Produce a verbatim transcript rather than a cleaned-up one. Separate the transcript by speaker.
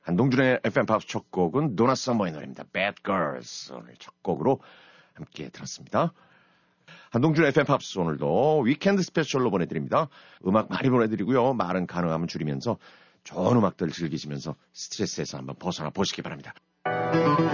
Speaker 1: 한동준의 에프엠 팝스 첫 곡은 도나 서머의 노래입니다. Bad Girls. 오늘 첫 곡으로 함께 들었습니다. 한동준의 에프엠 팝스 오늘도 위켄드 스페셜로 보내드립니다. 음악 많이 보내드리고요. 말은 가능하면 줄이면서 좋은 음악들 즐기시면서 스트레스에서 한번 벗어나 보시기 바랍니다.